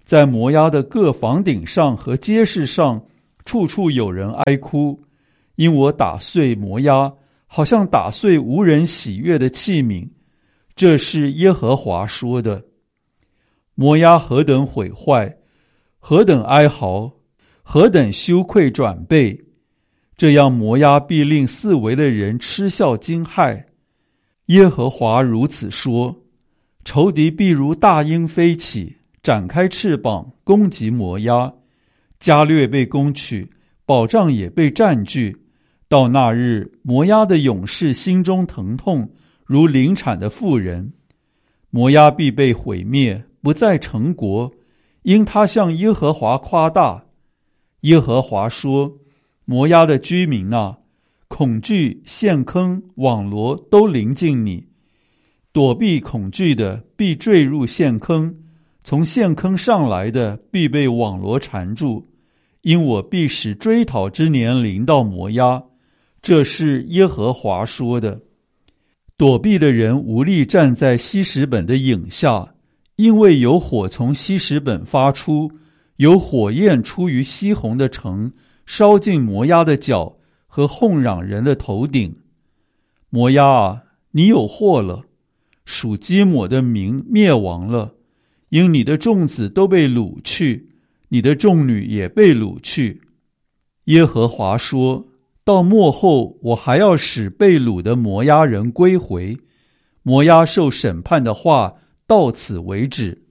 在摩押的各房顶上和街市上，处处有人哀哭，因我打碎摩押，好像打碎无人喜悦的器皿。这是耶和华说的。摩押何等毁坏，何等哀嚎，何等羞愧转背，这样摩押必令四围的人嗤笑惊骇。耶和华如此说，仇敌必如大鹰飞起，展开翅膀攻击摩押，加略被攻取，保障也被占据。到那日，摩押的勇士心中疼痛，如临产的妇人。摩押必被毁灭，不再成国，因他向耶和华夸大。耶和华说，摩押的居民啊，恐惧、陷坑、网罗都临近你。躲避恐惧的必坠入陷坑，从陷坑上来的必被网罗缠住，因我必使追讨之年临到摩押。这是耶和华说的。躲避的人无力站在希实本的影下，因为有火从希实本发出，有火焰出于西宏的城，烧尽摩押的脚和哄嚷人的头顶。摩押啊，你有祸了，属基抹的民灭亡了，因你的众子都被掳去，你的众女也被掳去。耶和华说，到末后，我还要使被掳的摩押人归回。摩押受审判的话到此为止。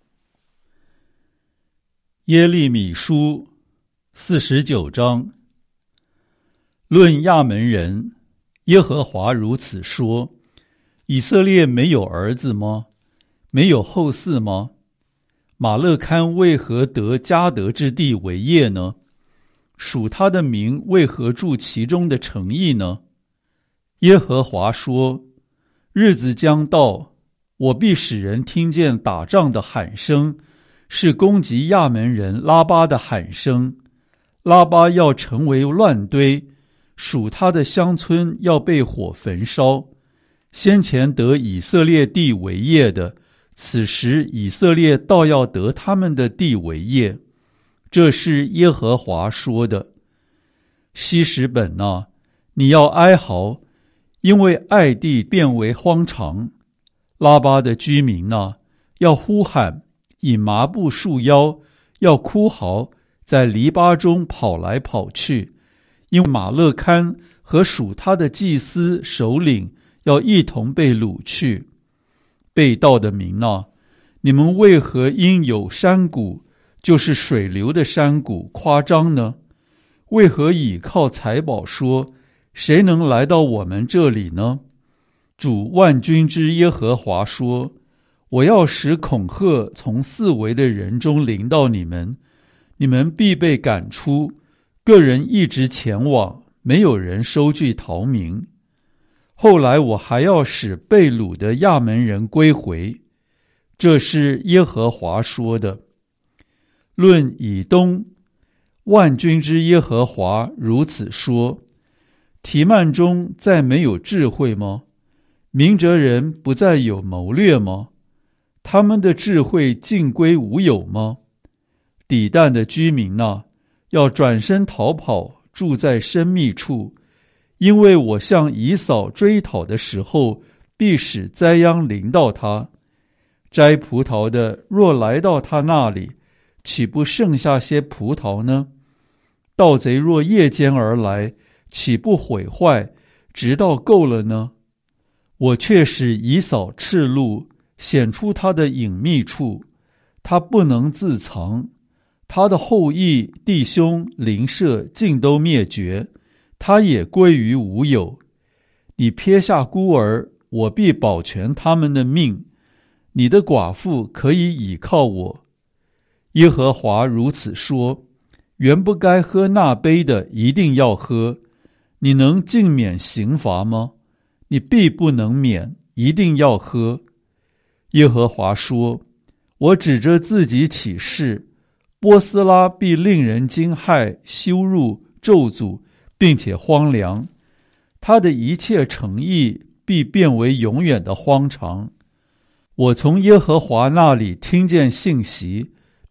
耶利米书49章。论亚门人，耶和华如此说，以色列没有儿子吗？没有后嗣吗？马勒堪为何得迦得之地为业呢？属他的民为何住其中的城邑呢？耶和华说，日子将到，我必使人听见打仗的喊声，是攻击亚门人拉巴的喊声。拉巴要成为乱堆，属他的乡村要被火焚烧。先前得以色列地为业的，此时以色列倒要得他们的地为业。这是耶和华说的。希实本啊，你要哀嚎，因为爱地变为荒场。拉巴的居民啊，要呼喊，以麻布束腰，要哭嚎，在篱笆中跑来跑去，因为马勒堪和属他的祭司首领要一同被掳去。被盗的民啊，你们为何因有山谷，就是水流的山谷夸张呢？为何倚靠财宝说，谁能来到我们这里呢？主万军之耶和华说，我要使恐吓从四围的人中临到你们，你们必被赶出，个人一直前往，没有人收据逃民。后来我还要使被掳的亚门人归回。这是耶和华说的。论以东，万军之耶和华如此说，提曼中再没有智慧吗？明哲人不再有谋略吗？他们的智慧尽归无有吗？底但的居民啊，要转身逃跑，住在深密处，因为我向以扫追讨的时候，必使灾殃临到他。摘葡萄的若来到他那里，岂不剩下些葡萄呢？盗贼若夜间而来，岂不毁坏，直到够了呢？我却使以扫赤露，显出他的隐秘处，他不能自藏。他的后裔、弟兄、邻舍尽都灭绝，他也归于无有。你撇下孤儿，我必保全他们的命。你的寡妇可以倚靠我。耶和华如此说，原不该喝那杯的一定要喝。你能尽免刑罚吗？你必不能免，一定要喝。耶和华说，我指着自己起誓，波斯拉必令人惊骇、羞辱、咒诅，并且荒凉。他的一切诚意必变为永远的荒场。我从耶和华那里听见信息，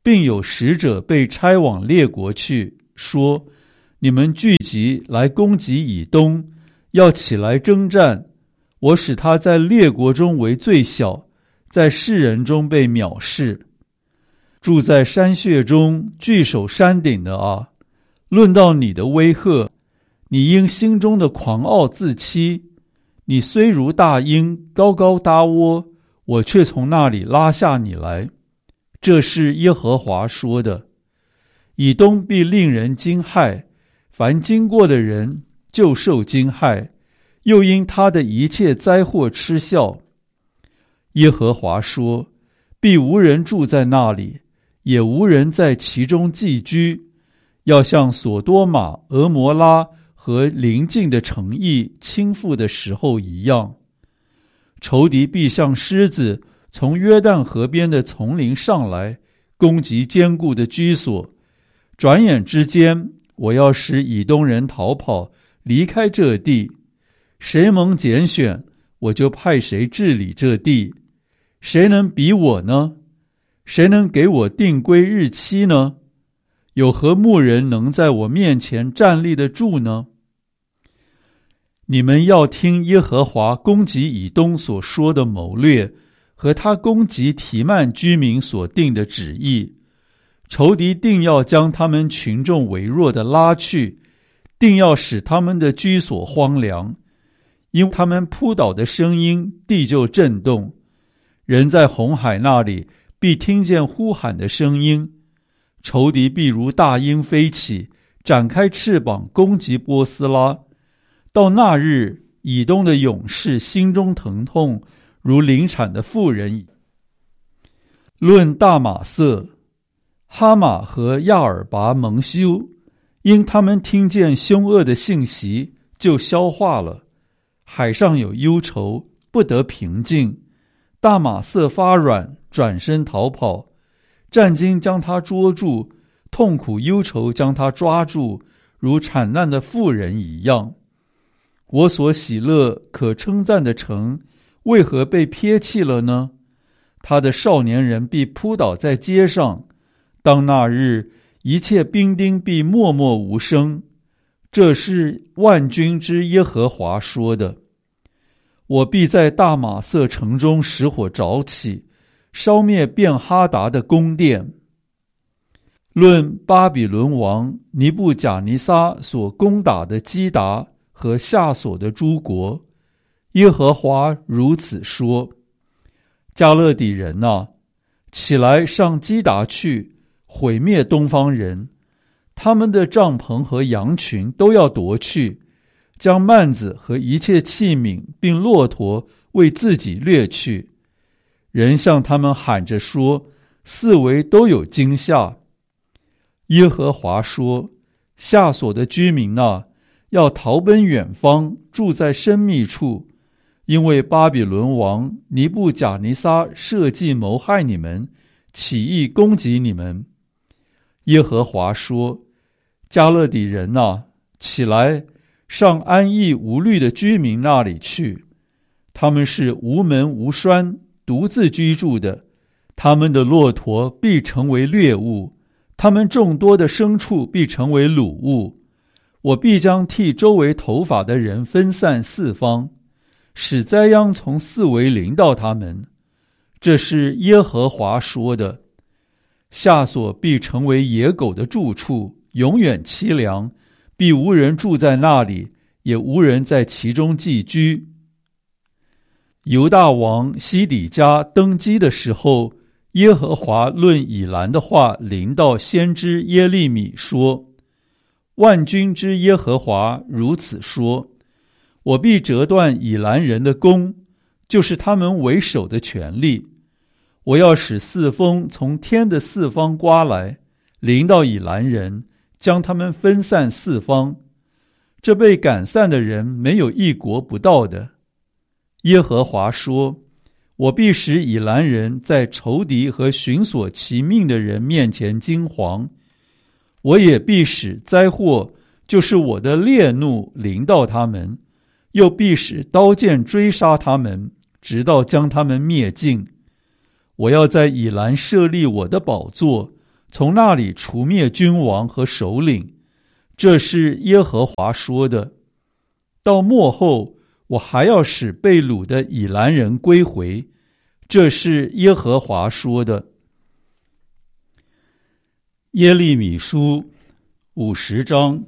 并有使者被差往列国去，说：你们聚集来攻击以东，要起来征战。我使他在列国中为最小，在世人中被藐视。住在山穴中，据守山顶的啊，论到你的威吓，你因心中的狂傲自欺。你虽如大鹰，高高搭窝，我却从那里拉下你来。这是耶和华说的。以东必令人惊骇，凡经过的人就受惊骇，又因他的一切灾祸嗤笑。耶和华说：必无人住在那里，也无人在其中寄居，要像所多玛、俄摩拉和邻近的城邑倾覆的时候一样。仇敌必像狮子从约旦河边的丛林上来，攻击坚固的居所。转眼之间，我要使以东人逃跑，离开这地。谁蒙拣选，我就派谁治理这地。谁能比我呢？谁能给我定规日期呢？有何牧人能在我面前站立得住呢？你们要听耶和华攻击以东所说的谋略，和他攻击提曼居民所定的旨意。仇敌定要将他们群众微弱的拉去，定要使他们的居所荒凉。因他们扑倒的声音，地就震动。人在红海那里必听见呼喊的声音。仇敌必如大鹰飞起，展开翅膀攻击波斯拉。到那日，以东的勇士心中疼痛，如临产的妇人。论大马色、哈马和亚尔拔蒙羞，因他们听见凶恶的信息，就消化了。海上有忧愁，不得平静。大马色发软，转身逃跑。战惊将他捉住，痛苦忧愁将他抓住，如产难的妇人一样。我所喜乐可称赞的城，为何被撇弃了呢？他的少年人必扑倒在街上。当那日，一切兵丁必默默无声。这是万军之耶和华说的。我必在大马色城中使火着起，烧灭便哈达的宫殿。论巴比伦王尼布甲尼撒所攻打的基达和下所的诸国，耶和华如此说：加勒底人啊，起来上基达去，毁灭东方人。他们的帐篷和羊群都要夺去，将幔子和一切器皿并骆驼为自己掠去。人向他们喊着说：四围都有惊吓。耶和华说：下所的居民啊，要逃奔远方，住在深密处，因为巴比伦王尼布甲尼撒设计谋害你们，起意攻击你们。耶和华说：加勒底人啊，起来，上安逸无虑的居民那里去。他们是无门无栓，独自居住的。他们的骆驼必成为掠物，他们众多的牲畜必成为掳物。我必将剃周围头发的人分散四方，使灾殃从四围临到他们。这是耶和华说的。下所必成为野狗的住处，永远凄凉，必无人住在那里，也无人在其中寄居。犹大王西底家登基的时候，耶和华论以兰的话临到先知耶利米说：万军之耶和华如此说：我必折断以兰人的弓，就是他们为首的权力。我要使四风从天的四方刮来，临到以兰人，将他们分散四方。这被赶散的人没有一国不到的。耶和华说：我必使以兰人在仇敌和寻索其命的人面前惊惶。我也必使灾祸，就是我的烈怒临到他们，又必使刀剑追杀他们，直到将他们灭尽。我要在以兰设立我的宝座， 从那里除灭君王和首领，这是耶和华说的。到末后，我还要使被掳的以兰人归回，这是耶和华说的。耶利米书50章。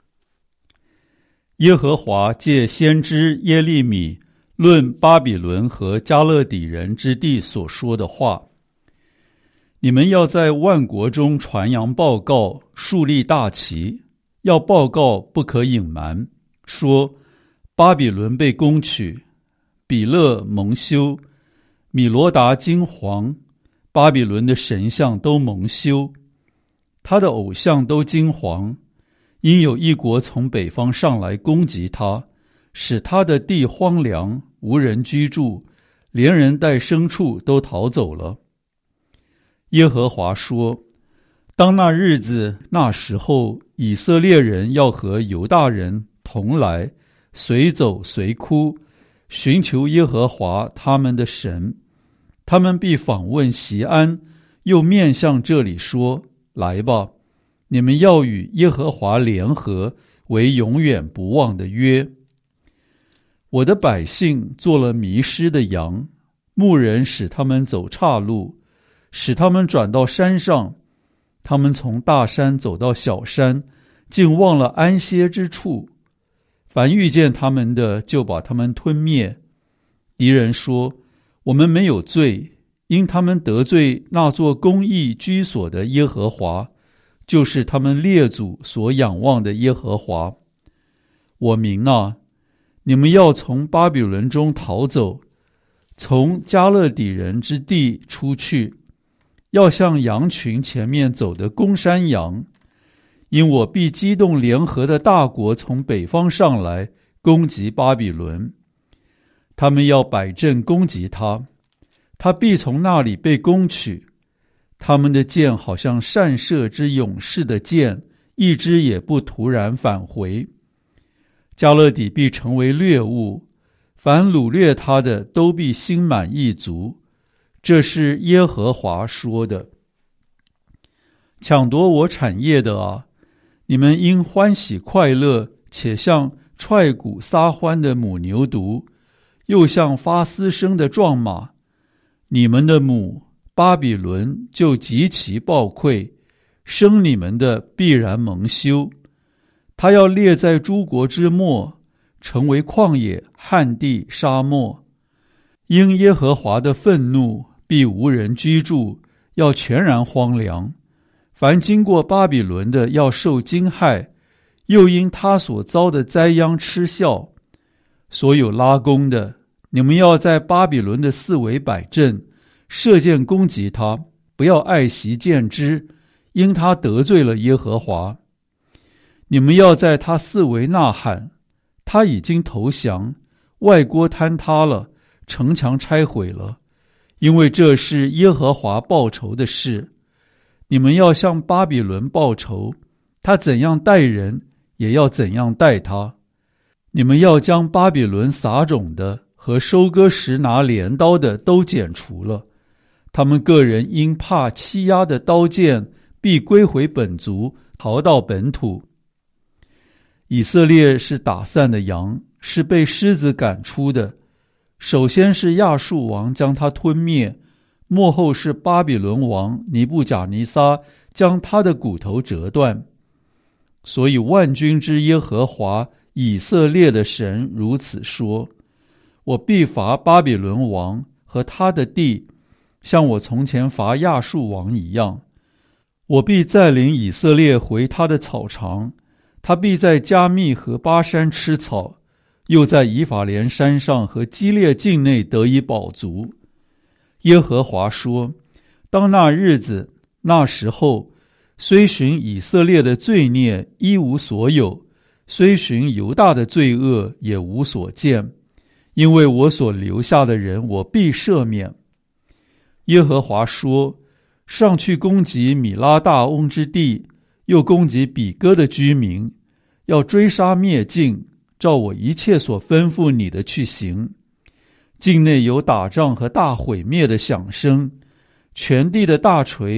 耶和华借先知耶利米论巴比伦和迦勒底人之地所说的话：你们要在万国中传扬报告，树立大旗，要报告不可隐瞒，说巴比伦被攻取，比勒蒙羞，米罗达惊惶，巴比伦的神像都蒙羞，他的偶像都惊惶，因有一国从北方上来攻击他，使他的地荒凉，无人居住，连人带牲畜都逃走了。耶和华说：当那日子那时候，以色列人要和犹大人同来，随走随哭，寻求耶和华他们的神。他们必访问锡安，又面向这里说：来吧，你们要与耶和华联合，为永远不忘的约。我的百姓做了迷失的羊，牧人使他们走岔路，使他们转到山上，他们从大山走到小山，竟忘了安歇之处。凡遇见他们的，就把他们吞灭。敌人说：我们没有罪，因他们得罪那座公义居所的耶和华，就是他们列祖所仰望的耶和华。我民啊，你们要从巴比伦中逃走，从迦勒底人之地出去，要像羊群前面走的公山羊，因我必激动联合的大国从北方上来攻击巴比伦。他们要摆阵攻击他，他必从那里被攻取。他们的箭好像善射之勇士的箭，一支也不突然返回。迦勒底必成为掠物，凡掳掠他的都必心满意足。这是耶和华说的。抢夺我产业的啊，你们应欢喜快乐，且像踹鼓撒欢的母牛犊，又像发嘶声的壮马。你们的母巴比伦就极其暴溃，生你们的必然蒙羞。他要列在诸国之末，成为旷野、旱地、沙漠。因耶和华的愤怒，必无人居住，要全然荒凉。凡经过巴比伦的，要受惊害，又因他所遭的灾殃嗤笑。所有拉弓的，你们要在巴比伦的四围摆阵，射箭攻击他，不要爱惜箭支，因他得罪了耶和华。你们要在他四围呐喊，他已经投降，外郭坍塌了，城墙拆毁了，因为这是耶和华报仇的事。你们要向巴比伦报仇，他怎样待人，也要怎样待他。你们要将巴比伦撒种的和收割时拿镰刀的都剪除了，他们个人因怕欺压的刀剑，必归回本族，逃到本土。以色列是打散的羊，是被狮子赶出的。首先是亚述王将他吞灭，末后是巴比伦王尼布甲尼撒将他的骨头折断。所以万军之耶和华以色列的神如此说：我必罚巴比伦王和他的地，像我从前罚亚述王一样。我必再领以色列回他的草场，他必在加密和巴山吃草，又在以法莲山上和基列境内得以饱足。耶和华说：当那日子那时候，虽寻以色列的罪孽一无所有，虽寻犹大的罪恶也无所见，因为我所留下的人我必赦免。耶和华说：上去攻击米拉大翁之地，又攻击比哥的居民，要追杀灭尽，照我一切所吩咐你的去行。境内有打仗和大毁灭的响声，全地的大锤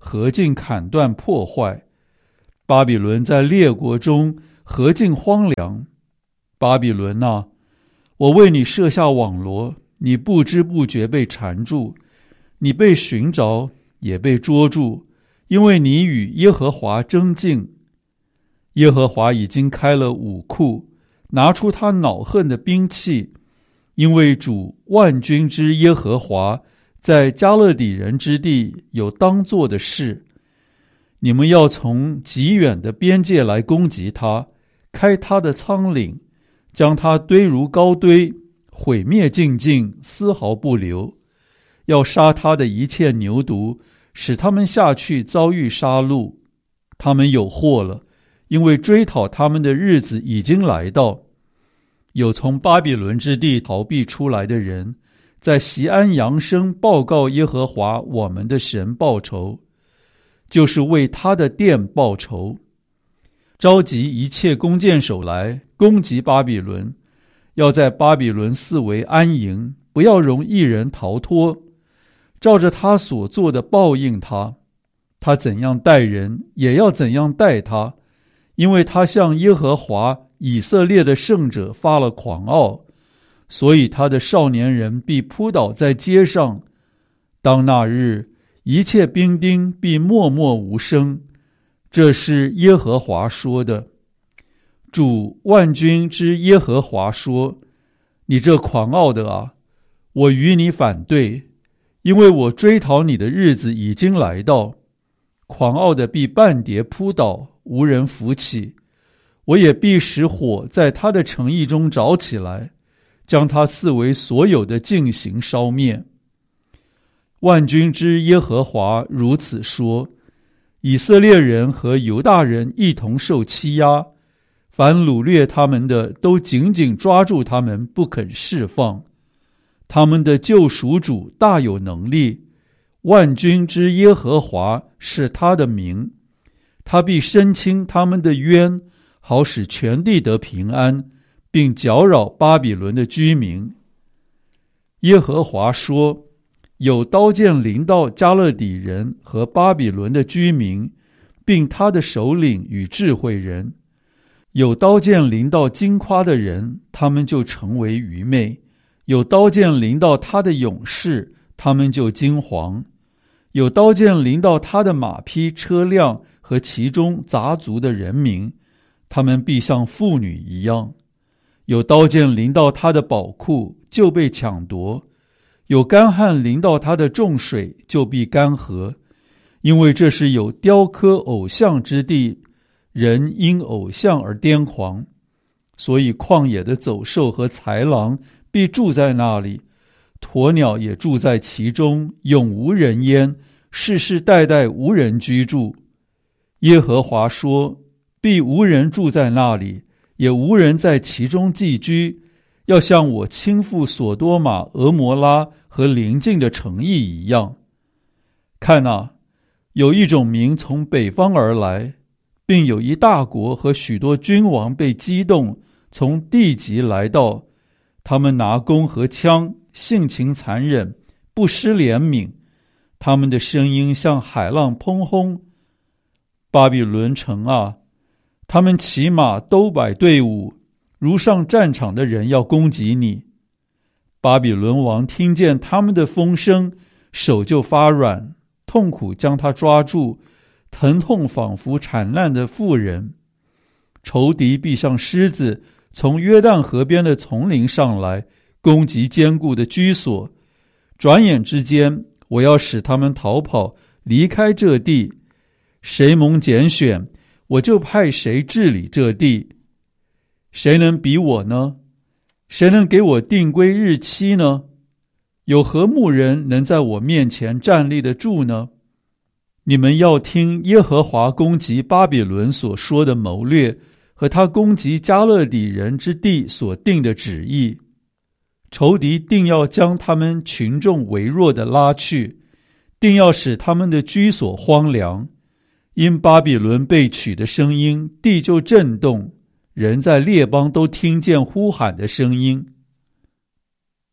何竟砍断破坏？巴比伦在列国中何竟荒凉？巴比伦啊，我为你设下网罗，你不知不觉被缠住，你被寻着，也被捉住，因为你与耶和华争竞。耶和华已经开了武库，拿出他恼恨的兵器，因为主万军之耶和华在加勒底人之地有当做的事。你们要从极远的边界来攻击他，开他的仓廪，将他堆如高堆，毁灭尽尽，丝毫不留。要杀他的一切牛犊，使他们下去遭遇杀戮。他们有祸了，因为追讨他们的日子已经来到。有从巴比伦之地逃避出来的人，在锡安扬声报告耶和华我们的神报仇，就是为他的殿报仇。召集一切弓箭手来攻击巴比伦，要在巴比伦四围安营，不要容一人逃脱，照着他所做的报应他。他怎样待人，也要怎样待他，因为他向耶和华以色列的圣者发了狂傲，所以他的少年人必扑倒在街上。当那日，一切兵丁必默默无声。这是耶和华说的。主万军之耶和华说：你这狂傲的啊，我与你反对，因为我追讨你的日子已经来到。狂傲的必半跌扑倒，无人扶起。我也必使火在他的城邑中着起来，将他四围所有的进行烧灭。万军之耶和华如此说：以色列人和犹大人一同受欺压，凡掳掠他们的都紧紧抓住他们，不肯释放。他们的救赎主大有能力，万军之耶和华是他的名，他必伸清他们的冤，好使全地得平安，并搅扰巴比伦的居民。耶和华说：有刀剑临到加勒底人和巴比伦的居民，并他的首领与智慧人。有刀剑临到矜夸的人，他们就成为愚昧；有刀剑临到他的勇士，他们就惊惶；有刀剑临到他的马匹、车辆和其中杂族的人民，他们必像妇女一样；有刀剑临到他的宝库，就被抢夺；有干旱临到他的众水，就必干涸。因为这是有雕刻偶像之地，人因偶像而癫狂，所以旷野的走兽和豺狼必住在那里，鸵鸟也住在其中，永无人烟，世世代代无人居住。耶和华说：必无人住在那里，也无人在其中寄居，要像我倾覆所多玛、俄摩拉和邻近的城邑一样。看啊，有一种民从北方而来，并有一大国和许多君王被激动，从地极来到。他们拿弓和枪，性情残忍，不失怜悯。他们的声音像海浪砰轰。巴比伦城啊，他们骑马都摆队伍，如上战场的人要攻击你。巴比伦王听见他们的风声，手就发软，痛苦将他抓住，疼痛仿佛产难的妇人。仇敌必像狮子从约旦河边的丛林上来，攻击坚固的居所。转眼之间，我要使他们逃跑，离开这地。谁蒙拣选，我就派谁治理这地。谁能比我呢？谁能给我定规日期呢？有何牧人能在我面前站立得住呢？你们要听耶和华攻击巴比伦所说的谋略，和他攻击加勒底人之地所定的旨意。仇敌定要将他们群众微弱的拉去，定要使他们的居所荒凉。因巴比伦被取的声音，地就震动，人在列邦都听见呼喊的声音。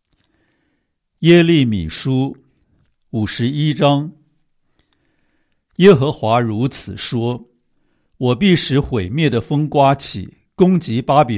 耶利米书51章。 耶和华如此说：我必使毁灭的风刮起，攻击巴比